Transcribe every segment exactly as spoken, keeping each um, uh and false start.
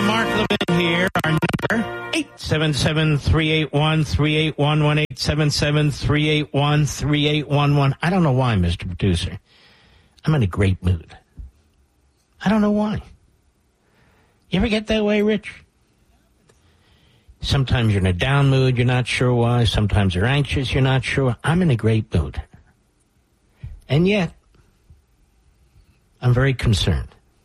America, Mark Levin here. Our number, eight seven seven, three eight one, three eight one one, eight seven seven, three eight one, three eight one one. I don't know why, Mister Producer. I'm in a great mood. I don't know why. You ever get that way, Rich? Sometimes you're in a down mood, you're not sure why. Sometimes you're anxious, you're not sure. I'm in a great mood. And yet, I'm very concerned.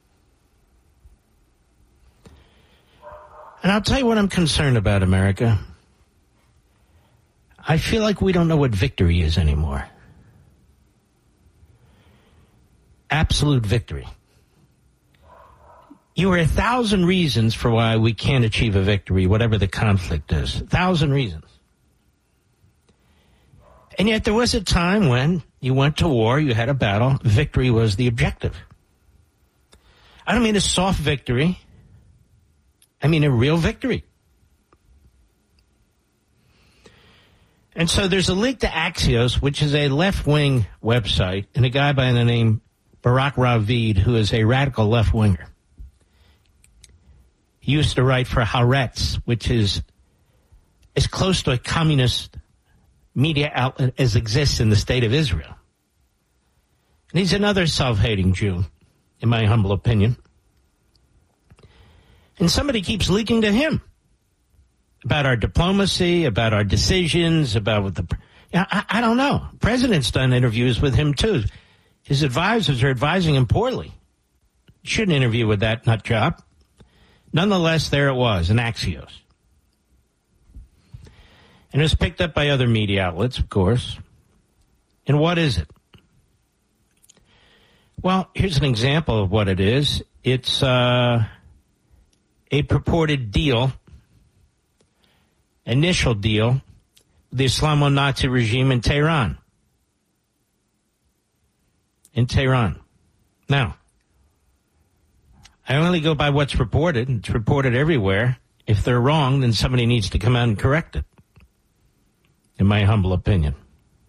And I'll tell you what I'm concerned about, America. I feel like we don't know what victory is anymore. Absolute victory. You are a thousand reasons for why we can't achieve a victory, whatever the conflict is. A thousand reasons. And yet there was a time when you went to war, you had a battle, victory was the objective. I don't mean a soft victory. I mean a real victory. And so there's a link to Axios, which is a left-wing website, and a guy by the name Barak Ravid, who is a radical left-winger. He used to write for Haaretz, which is as close to a communist media outlet as exists in the state of Israel. And he's another self-hating Jew, in my humble opinion. And somebody keeps leaking to him about our diplomacy, about our decisions, about what the... I, I don't know. The president's done interviews with him, too. His advisors are advising him poorly. Shouldn't interview with that nut job. Nonetheless, there it was, in Axios. And it was picked up by other media outlets, of course. And what is it? Well, here's an example of what it is. It's uh, a purported deal, initial deal, with the Islamo-Nazi regime in Tehran. In Tehran. Now, I only go by what's reported. It's reported everywhere. If they're wrong, then somebody needs to come out and correct it, in my humble opinion.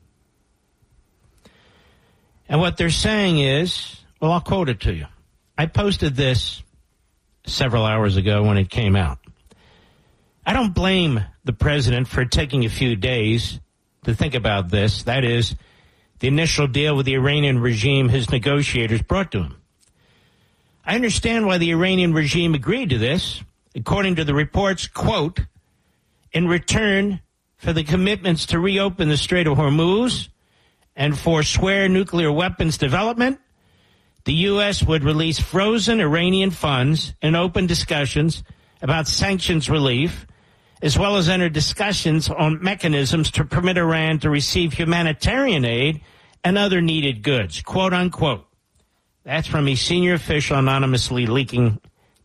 And what they're saying is, well, I'll quote it to you. I posted this several hours ago when it came out. I don't blame the president for taking a few days to think about this. That is, the initial deal with the Iranian regime his negotiators brought to him. I understand why the Iranian regime agreed to this. According to the reports, quote, in return for the commitments to reopen the Strait of Hormuz and forswear nuclear weapons development, the U S would release frozen Iranian funds and open discussions about sanctions relief, as well as enter discussions on mechanisms to permit Iran to receive humanitarian aid and other needed goods, quote unquote. That's from a senior official anonymously leaking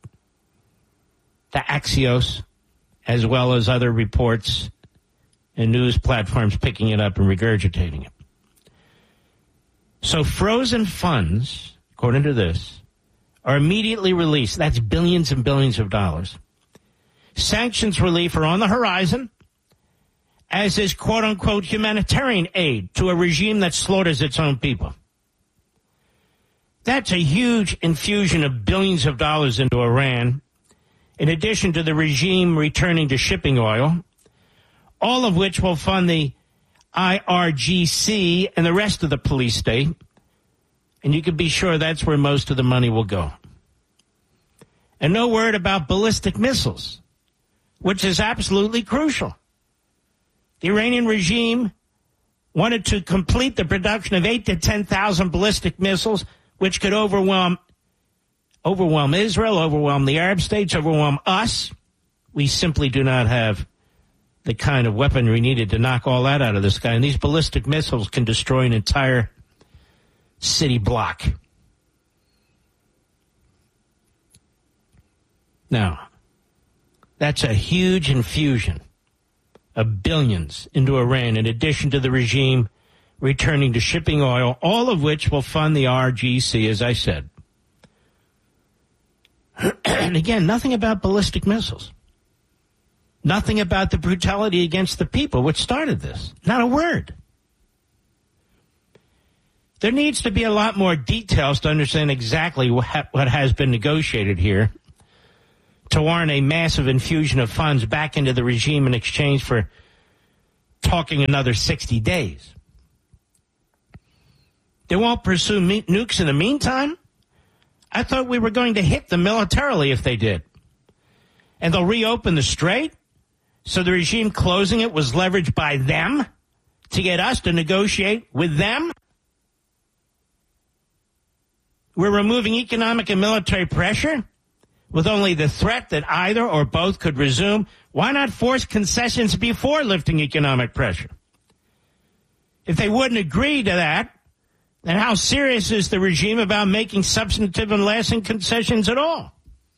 to Axios, as well as other reports and news platforms picking it up and regurgitating it. So frozen funds, according to this, are immediately released. That's billions and billions of dollars. Sanctions relief are on the horizon, as is quote-unquote humanitarian aid to a regime that slaughters its own people. That's a huge infusion of billions of dollars into Iran, in addition to the regime returning to shipping oil, all of which will fund the I R G C and the rest of the police state. And you can be sure that's where most of the money will go. And no word about ballistic missiles, which is absolutely crucial. The Iranian regime wanted to complete the production of eight to ten thousand ballistic missiles, which could overwhelm overwhelm Israel, overwhelm the Arab states, overwhelm us. We simply do not have the kind of weaponry needed to knock all that out of the sky. And these ballistic missiles can destroy an entire city block. Now, that's a huge infusion of billions into Iran, in addition to the regime returning to shipping oil, all of which will fund the R G C, as I said. And again, nothing about ballistic missiles. Nothing about the brutality against the people, which started this. Not a word. There needs to be a lot more details to understand exactly what, ha- what has been negotiated here to warrant a massive infusion of funds back into the regime in exchange for talking another sixty days. They won't pursue me- nukes in the meantime? I thought we were going to hit them militarily if they did. And they'll reopen the strait? So the regime closing it was leveraged by them to get us to negotiate with them? We're removing economic and military pressure with only the threat that either or both could resume. Why not force concessions before lifting economic pressure? If they wouldn't agree to that, then how serious is the regime about making substantive and lasting concessions at all?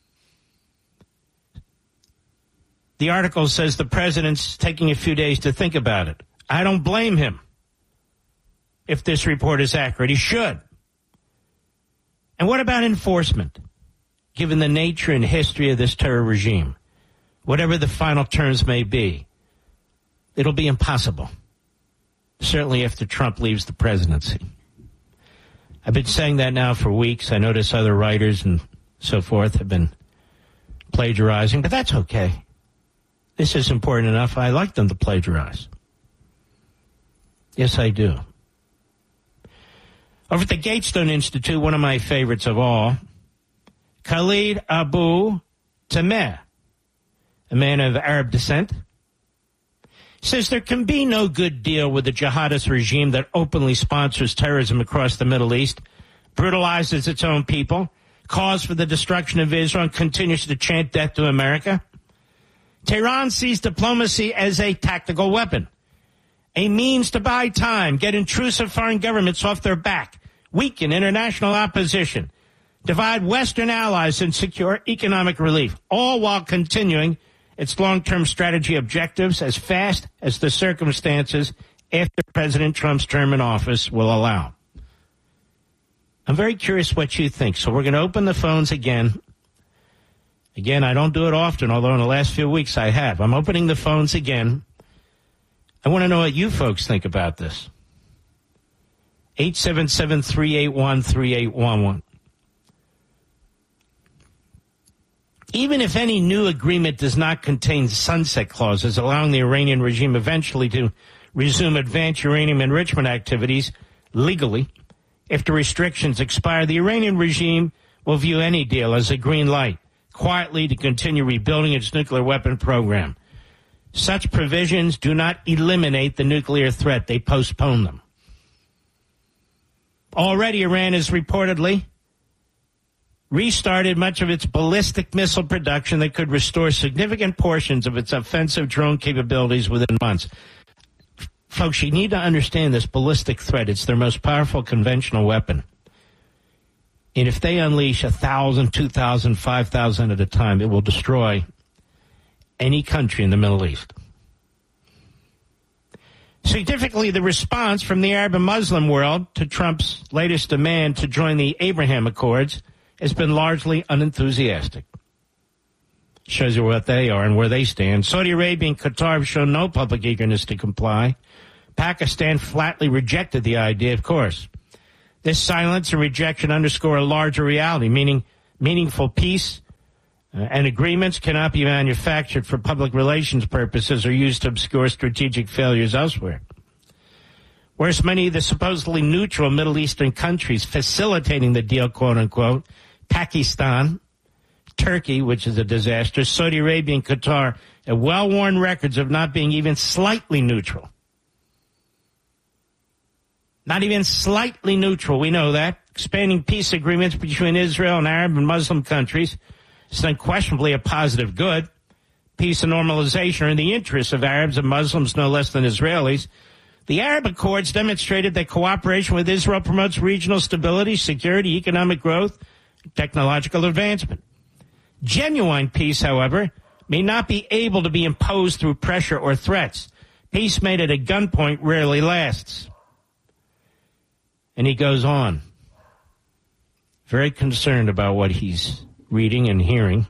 The article says the president's taking a few days to think about it. I don't blame him if this report is accurate. He should. And what about enforcement, given the nature and history of this terror regime? Whatever the final terms may be, it'll be impossible, certainly after Trump leaves the presidency. I've been saying that now for weeks. I notice other writers and so forth have been plagiarizing, but that's okay. This is important enough. I like them to plagiarize. Yes, I do. Over at the Gatestone Institute, one of my favorites of all, Khalid Abu Tamer, a man of Arab descent, says there can be no good deal with the jihadist regime that openly sponsors terrorism across the Middle East, brutalizes its own people, calls for the destruction of Israel, and continues to chant death to America. Tehran sees diplomacy as a tactical weapon, a means to buy time, get intrusive foreign governments off their back, weaken international opposition, divide Western allies, and secure economic relief, all while continuing its long-term strategy objectives as fast as the circumstances after President Trump's term in office will allow. I'm very curious what you think, so we're going to open the phones again. Again, I don't do it often, although in the last few weeks I have. I'm opening the phones again. I want to know what you folks think about this. eight seven seven, three eight one, three eight one one. Even if any new agreement does not contain sunset clauses allowing the Iranian regime eventually to resume advanced uranium enrichment activities legally, if the restrictions expire, the Iranian regime will view any deal as a green light, quietly to continue rebuilding its nuclear weapon program. Such provisions do not eliminate the nuclear threat. They postpone them. Already, Iran has reportedly restarted much of its ballistic missile production that could restore significant portions of its offensive drone capabilities within months. Folks, you need to understand this ballistic threat. It's their most powerful conventional weapon. And if they unleash one thousand, two thousand, five thousand at a time, it will destroy any country in the Middle East. Significantly, the response from the Arab and Muslim world to Trump's latest demand to join the Abraham Accords has been largely unenthusiastic. Shows you what they are and where they stand. Saudi Arabia and Qatar have shown no public eagerness to comply. Pakistan flatly rejected the idea, of course. This silence and rejection underscore a larger reality, meaning meaningful peace uh, and agreements cannot be manufactured for public relations purposes or used to obscure strategic failures elsewhere. Whereas many of the supposedly neutral Middle Eastern countries facilitating the deal, quote unquote, Pakistan, Turkey, which is a disaster, Saudi Arabia and Qatar have well-worn records of not being even slightly neutral. Not even slightly neutral, we know that. Expanding peace agreements between Israel and Arab and Muslim countries is unquestionably a positive good. Peace and normalization are in the interests of Arabs and Muslims no less than Israelis. The Arab Accords demonstrated that cooperation with Israel promotes regional stability, security, economic growth, and technological advancement. Genuine peace, however, may not be able to be imposed through pressure or threats. Peace made at a gunpoint rarely lasts. And he goes on, very concerned about what he's reading and hearing.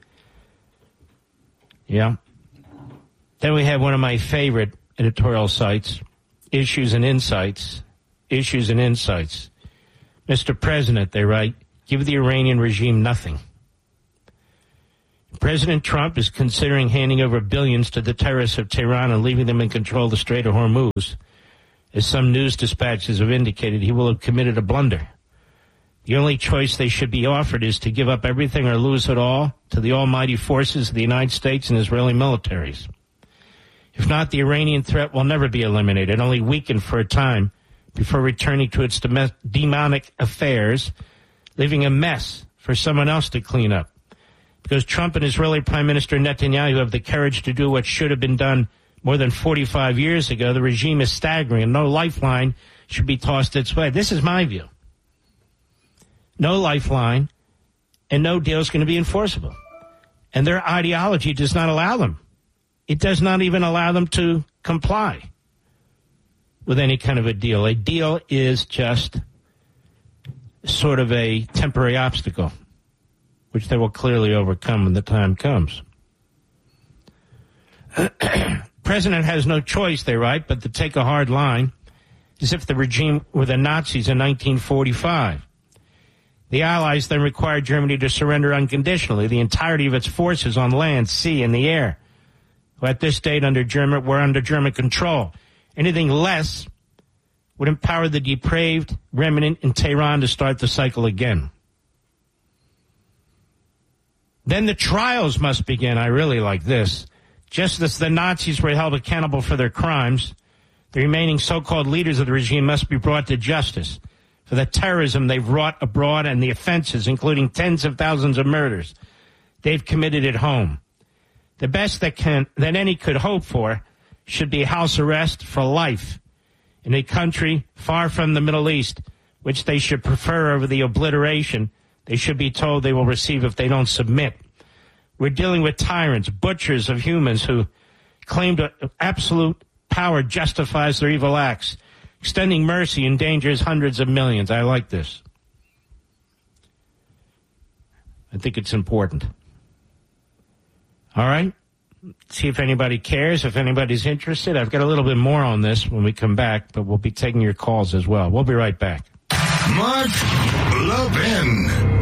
Yeah. Then we have one of my favorite editorial sites, Issues and Insights. Issues and Insights. Mister President, they write, give the Iranian regime nothing. President Trump is considering handing over billions to the terrorists of Tehran and leaving them in control of the Strait of Hormuz. As some news dispatches have indicated, he will have committed a blunder. The only choice they should be offered is to give up everything or lose it all to the almighty forces of the United States and Israeli militaries. If not, the Iranian threat will never be eliminated, only weakened for a time before returning to its demonic affairs, leaving a mess for someone else to clean up. Because Trump and Israeli Prime Minister Netanyahu have the courage to do what should have been done more than forty-five years ago, the regime is staggering, and no lifeline should be tossed its way. This is my view. No lifeline, and no deal is going to be enforceable. And their ideology does not allow them. It does not even allow them to comply with any kind of a deal. A deal is just sort of a temporary obstacle, which they will clearly overcome when the time comes. President has no choice, they write, but to take a hard line, as if the regime were the Nazis in nineteen forty-five. The Allies then required Germany to surrender unconditionally the entirety of its forces on land, sea, and the air, who at this date under German, were under German control. Anything less would empower the depraved remnant in Tehran to start the cycle again. Then the trials must begin. I really like this. Just as the Nazis were held accountable for their crimes, the remaining so-called leaders of the regime must be brought to justice for the terrorism they've wrought abroad and the offenses, including tens of thousands of murders, they've committed at home. The best that can that any could hope for should be house arrest for life in a country far from the Middle East, which they should prefer over the obliteration they should be told they will receive if they don't submit. We're dealing with tyrants, butchers of humans who claim to absolute power justifies their evil acts. Extending mercy endangers hundreds of millions. I like this. I think it's important. All right? See if anybody cares, if anybody's interested. I've got a little bit more on this when we come back, but we'll be taking your calls as well. We'll be right back. Mark Levin.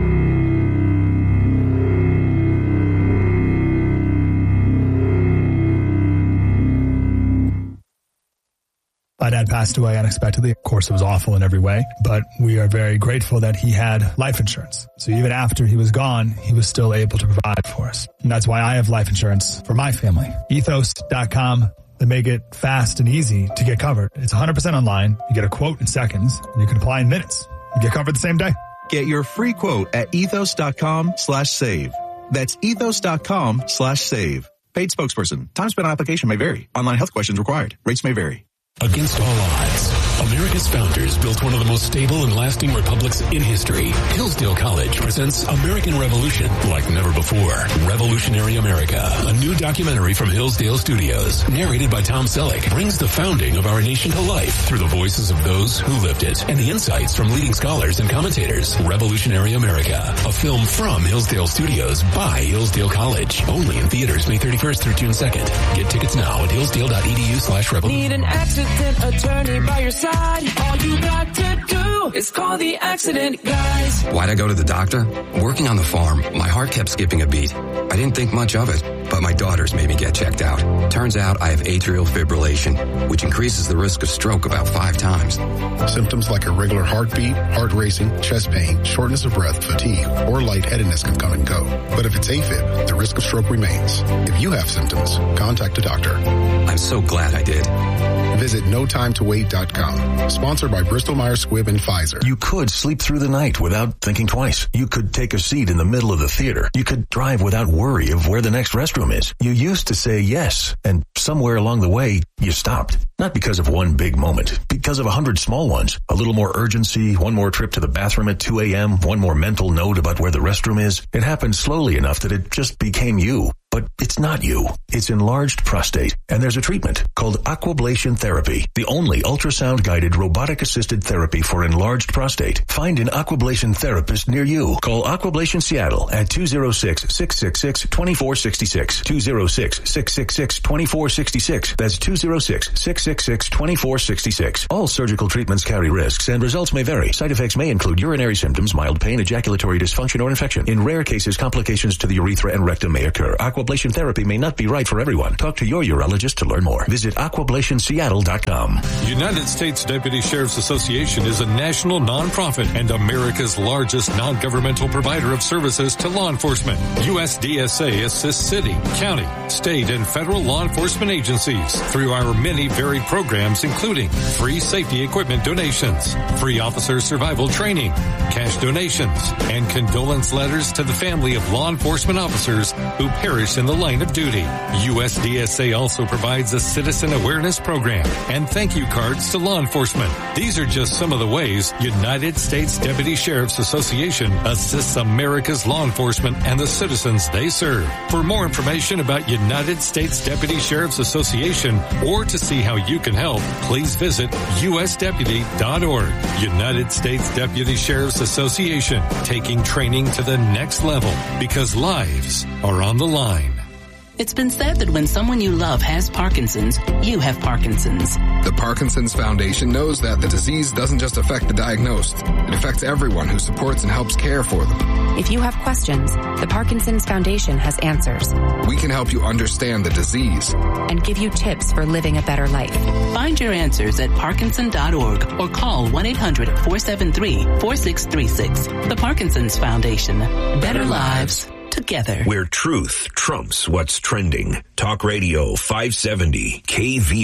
My dad passed away unexpectedly. Of course, it was awful in every way, but we are very grateful that he had life insurance. So even after he was gone, he was still able to provide for us. And that's why I have life insurance for my family. ethos dot com. They make it fast and easy to get covered. It's one hundred percent online. You get a quote in seconds, and you can apply in minutes. You get covered the same day. Get your free quote at ethos dot com slash save. That's ethos dot com slash save. Paid spokesperson. Time spent on application may vary. Online health questions required. Rates may vary. Against all odds, America's founders built one of the most stable and lasting republics in history. Hillsdale College presents American Revolution like never before. Revolutionary America, a new documentary from Hillsdale Studios, narrated by Tom Selleck, brings the founding of our nation to life through the voices of those who lived it and the insights from leading scholars and commentators. Revolutionary America, a film from Hillsdale Studios by Hillsdale College. Only in theaters May thirty-first through June second. Get tickets now at hillsdale dot e d u slash revolution. Need an accident attorney by your side. All you got to do is call the accident guys. Why'd I go to the doctor? Working on the farm, my heart kept skipping a beat. I didn't think much of it, but my daughters made me get checked out. Turns out I have atrial fibrillation, which increases the risk of stroke about five times. Symptoms like irregular heartbeat, heart racing, chest pain, shortness of breath, fatigue, or lightheadedness can come and go. But if it's AFib, the risk of stroke remains. If you have symptoms, contact a doctor. I'm so glad I did. Visit no time to wait dot com. Sponsored by Bristol Myers Squibb and Pfizer. You could sleep through the night without thinking twice. You could take a seat in the middle of the theater. You could drive without worry of where the next restroom is. You used to say yes, and somewhere along the way, you stopped. Not because of one big moment, because of a hundred small ones. A little more urgency, one more trip to the bathroom at two a.m., one more mental note about where the restroom is. It happened slowly enough that it just became you. But it's not you. It's enlarged prostate, and there's a treatment called Aquablation Therapy, the only ultrasound-guided robotic-assisted therapy for enlarged prostate. Find an Aquablation therapist near you. Call Aquablation Seattle at two oh six, six six six, two four six six, two oh six, six six six, two four six six. That's two oh six, six six six, two four six six. All surgical treatments carry risks, and results may vary. Side effects may include urinary symptoms, mild pain, ejaculatory dysfunction, or infection. In rare cases, complications to the urethra and rectum may occur. Aquablation therapy may not be right for everyone. Talk to your urologist to learn more. Visit aquablation seattle dot com. United States Deputy Sheriff's Association is a national nonprofit and America's largest non-governmental provider of services to law enforcement. U S D S A assists city, county, state, and federal law enforcement agencies through our many varied programs, including free safety equipment donations, free officer survival training, cash donations, and condolence letters to the family of law enforcement officers who perish in the line of duty. U S D S A also provides a citizen awareness program and thank you cards to law enforcement. These are just some of the ways United States Deputy Sheriff's Association assists America's law enforcement and the citizens they serve. For more information about United States Deputy Sheriff's Association or to see how you can help, please visit U S deputy dot org. United States Deputy Sheriff's Association, taking training to the next level because lives are on the line. It's been said that when someone you love has Parkinson's, you have Parkinson's. The Parkinson's Foundation knows that the disease doesn't just affect the diagnosed. It affects everyone who supports and helps care for them. If you have questions, the Parkinson's Foundation has answers. We can help you understand the disease and give you tips for living a better life. Find your answers at parkinson dot org or call one eight hundred, four seven three, four six three six. The Parkinson's Foundation. Better lives together. Where truth trumps what's trending. Talk Radio five seventy K V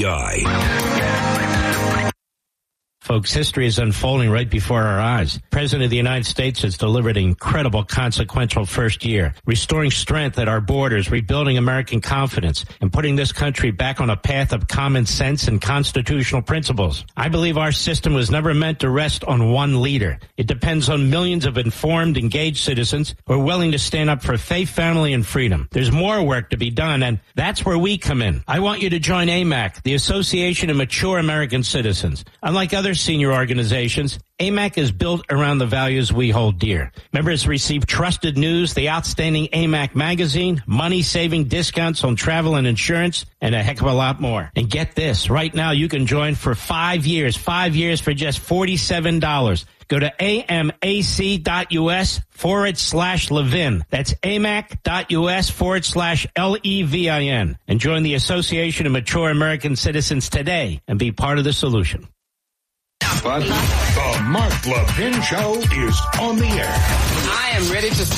I. Folks, history is unfolding right before our eyes. The President of the United States has delivered an incredible, consequential first year, restoring strength at our borders, rebuilding American confidence, and putting this country back on a path of common sense and constitutional principles. I believe our system was never meant to rest on one leader. It depends on millions of informed, engaged citizens who are willing to stand up for faith, family, and freedom. There's more work to be done, and that's where we come in. I want you to join A M A C, the Association of Mature American Citizens. Unlike other senior organizations, A M A C is built around the values we hold dear. Members receive trusted news, the outstanding A M A C magazine, money-saving discounts on travel and insurance, and a heck of a lot more. And get this, right now you can join for five years, five years for just forty-seven dollars. Go to amac.us forward slash Levin. That's amac.us forward slash L E V I N. And join the Association of Mature American Citizens today and be part of the solution. But the Mark Levin Show is on the air. I am ready to start.